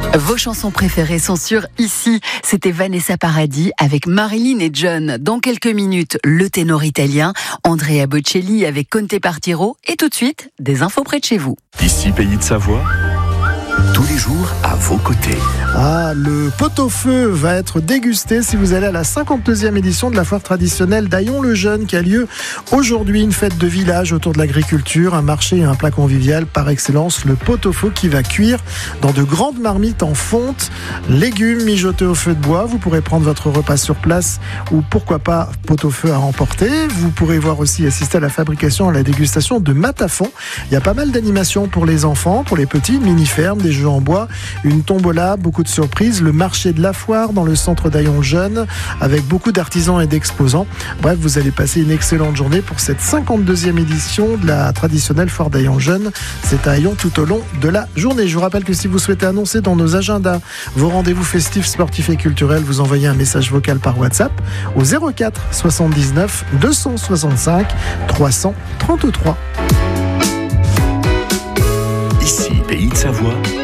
Vos chansons préférées sont sur Ici. C'était Vanessa Paradis avec Marilyn et John. Dans quelques minutes, le ténor italien Andrea Bocelli avec Conte Partiro. Et tout de suite, des infos près de chez vous. Ici, Pays de Savoie, tous les jours à vos côtés. Ah, le pot-au-feu va être dégusté si vous allez à la 52e édition de la foire traditionnelle d'Aillon-le-Jeune qui a lieu aujourd'hui. Une fête de village autour de l'agriculture, un marché et un plat convivial par excellence, le pot-au-feu qui va cuire dans de grandes marmites en fonte, légumes mijotés au feu de bois. Vous pourrez prendre votre repas sur place ou pourquoi pas pot-au-feu à emporter. Vous pourrez voir aussi assister à la fabrication et à la dégustation de matafons. Il y a pas mal d'animations pour les enfants, pour les petits, une mini-ferme, des jeux en bois, une tombola, beaucoup de surprises, le marché de la foire dans le centre d'Aillon-Jeune avec beaucoup d'artisans et d'exposants. Bref, vous allez passer une excellente journée pour cette 52e édition de la traditionnelle foire d'Aillon-Jeune. C'est à Aillon tout au long de la journée. Je vous rappelle que si vous souhaitez annoncer dans nos agendas vos rendez-vous festifs, sportifs et culturels, vous envoyez un message vocal par WhatsApp au 04 79 265 333. Ici, Pays de Savoie,